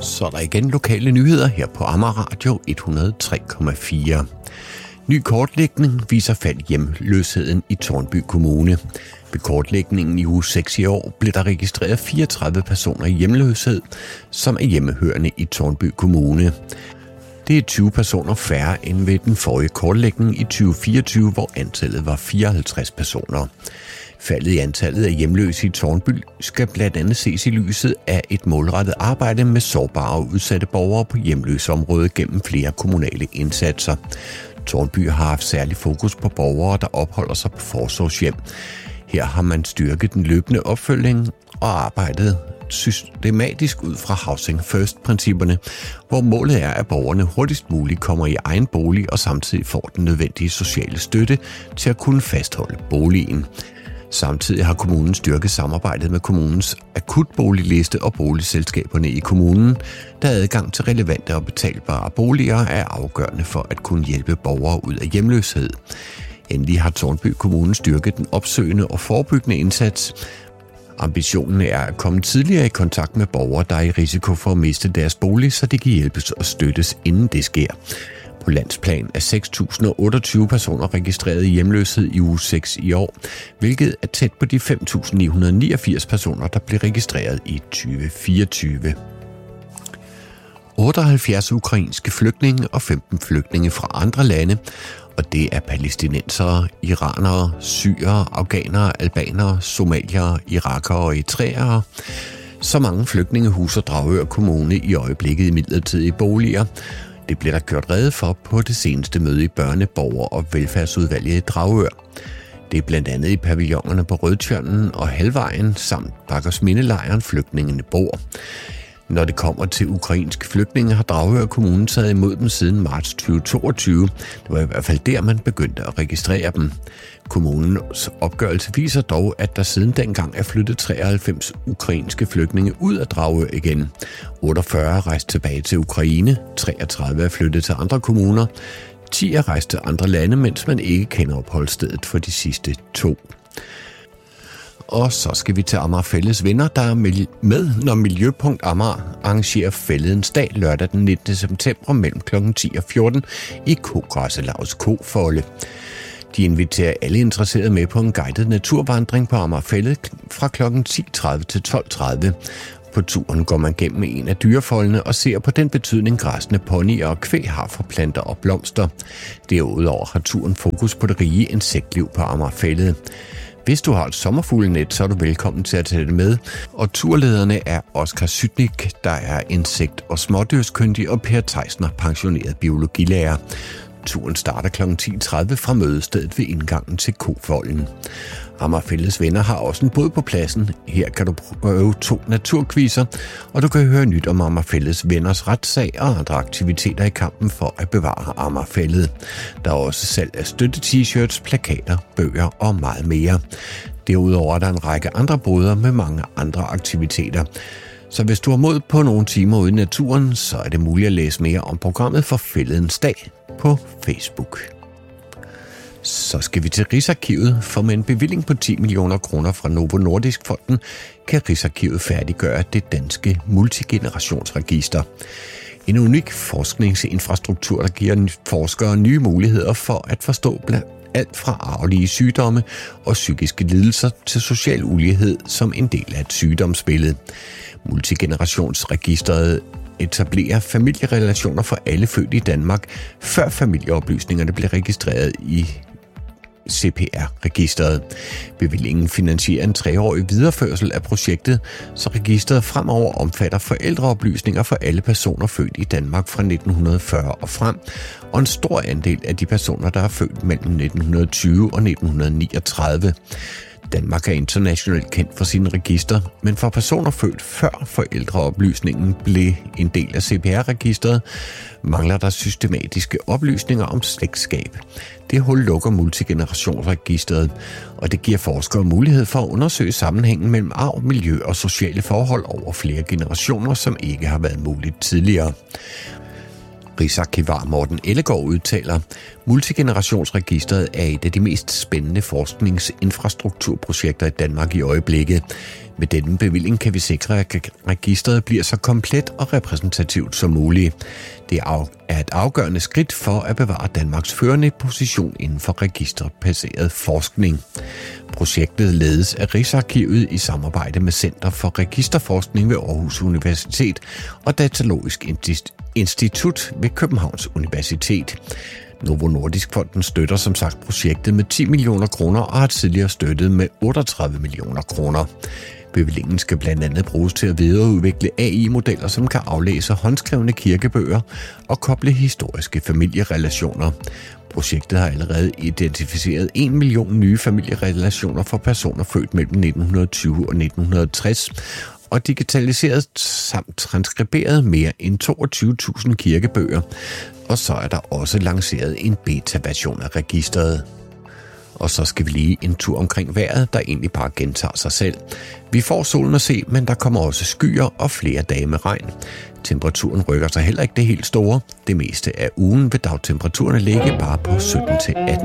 Så er der igen lokale nyheder her på Amager Radio 103,4. Ny kortlægning viser fald i hjemløsheden i Tårnby Kommune. Ved kortlægningen i uge 6 i år blev der registreret 34 personer i hjemløshed, som er hjemmehørende i Tårnby Kommune. Det er 20 personer færre end ved den forrige kortlægning i 2024, hvor antallet var 54 personer. Faldet i antallet af hjemløse i Tårnby skal blandt andet ses i lyset af et målrettet arbejde med sårbare og udsatte borgere på hjemløseområdet gennem flere kommunale indsatser. Tårnby har haft særlig fokus på borgere, der opholder sig på forsorgshjem. Her har man styrket den løbende opfølging og arbejdet systematisk ud fra Housing First-principperne, hvor målet er, at borgerne hurtigst muligt kommer i egen bolig og samtidig får den nødvendige sociale støtte til at kunne fastholde boligen. Samtidig har kommunen styrket samarbejdet med kommunens akutboligliste og boligselskaberne i kommunen, da adgang til relevante og betalbare boliger er afgørende for at kunne hjælpe borgere ud af hjemløshed. Endelig har Tårnby Kommune styrket den opsøgende og forebyggende indsats. Ambitionen er at komme tidligere i kontakt med borgere, der er i risiko for at miste deres bolig, så de kan hjælpes og støttes, inden det sker. På landsplan er 6.028 personer registreret i hjemløshed i uge 6 i år, hvilket er tæt på de 5.989 personer, der blev registreret i 2024. 78 ukrainske flygtninge og 15 flygtninge fra andre lande, og det er palæstinensere, iranere, syrere, afghanere, albanere, somaliere, irakere og eritreere. Så mange flygtninge huser Dragør Kommune i øjeblikket i midlertidige boliger. Det blev der gjort rede for på det seneste møde i Børne-, Borger- og Velfærdsudvalget i Dragør. Det er blandt andet i pavillonerne på Rødtjørnen og Halvvejen samt Bakkersmindelejren flygtningene bor. Når det kommer til ukrainske flygtninge, har Dragør Kommune taget imod dem siden marts 2022. Det var i hvert fald der, man begyndte at registrere dem. Kommunens opgørelse viser dog, at der siden dengang er flyttet 93 ukrainske flygtninge ud af Dragør igen. 48 er rejst tilbage til Ukraine, 33 er flyttet til andre kommuner, 10 er rejst til andre lande, mens man ikke kender opholdsstedet for de sidste 2. Og så skal vi til Amager Fælleds venner, der er med, når Miljøpunkt Amager arrangerer Fælledens dag lørdag den 19. september mellem kl. 10 og 14 i Kogræsselavets Kofolde. De inviterer alle interesserede med på en guided naturvandring på Amager Fælled fra kl. 10.30 til 12.30. På turen går man gennem en af dyrefoldene og ser på den betydning græsne ponyer og kvæg har for planter og blomster. Derudover har turen fokus på det rige insektliv på Amager Fælled. Hvis du har et sommerfuglenet, så er du velkommen til at tage det med. Og turlederne er Oskar Sytnik, der er insekt- og smådyrskyndig, og Per Theisner, pensioneret biologilærer. Turen starter kl. 10.30 fra mødestedet ved indgangen til Kofolden. Amager Fælleds venner har også en båd på pladsen. Her kan du prøve 2 naturquizzer, og du kan høre nyt om Amager Fælleds venners retssag og andre aktiviteter i kampen for at bevare Amager Fælled. Der er også salg af støtte-t-shirts, plakater, bøger og meget mere. Derudover er der en række andre boder med mange andre aktiviteter. Så hvis du har mod på nogle timer ude i naturen, så er det muligt at læse mere om programmet for Fælledens dag på Facebook. Så skal vi til Rigsarkivet, for med en bevilling på 10 millioner kroner fra Novo Nordisk Fonden, kan Rigsarkivet færdiggøre det danske multigenerationsregister. En unik forskningsinfrastruktur, der giver forskere nye muligheder for at forstå alt fra arvelige sygdomme og psykiske lidelser til social ulighed som en del af et sygdomsbillede. Multigenerationsregisteret etablerer familierelationer for alle født i Danmark, før familieoplysningerne blev registreret i CPR-registeret. Bevillingen finansierer en 3-årig videreførsel af projektet, så registeret fremover omfatter forældreoplysninger for alle personer født i Danmark fra 1940 og frem, og en stor andel af de personer, der er født mellem 1920 og 1939. Danmark er internationalt kendt for sine register, men for personer født før forældreoplysningen blev en del af CPR-registeret, mangler der systematiske oplysninger om slægtskab. Det hul lukker multigenerationsregisteret, og det giver forskere mulighed for at undersøge sammenhængen mellem arv, miljø og sociale forhold over flere generationer, som ikke har været muligt tidligere. Rigsarkivar Morten Ellegaard udtaler, Multigenerationsregistret er et af de mest spændende forskningsinfrastrukturprojekter i Danmark i øjeblikket. Med denne bevilling kan vi sikre, at registret bliver så komplet og repræsentativt som muligt. Det er et afgørende skridt for at bevare Danmarks førende position inden for registerbaseret forskning. Projektet ledes af Rigsarkivet i samarbejde med Center for Registerforskning ved Aarhus Universitet og Datalogisk Institut ved Københavns Universitet. Novo Nordisk Fonden støtter som sagt projektet med 10 millioner kroner og har tidligere støttet med 38 millioner kroner. Bevillingen skal blandt andet bruges til at videreudvikle AI-modeller, som kan aflæse håndskrevne kirkebøger og koble historiske familierelationer. Projektet har allerede identificeret 1 million nye familierelationer for personer født mellem 1920 og 1960, og digitaliseret samt transkriberet mere end 22.000 kirkebøger. Og så er der også lanceret en beta-version af registret. Og så skal vi lige en tur omkring vejret, der egentlig bare gentager sig selv. Vi får solen at se, men der kommer også skyer og flere dage med regn. Temperaturen rykker sig heller ikke det helt store. Det meste af ugen vil dagtemperaturerne ligge bare på 17 til 18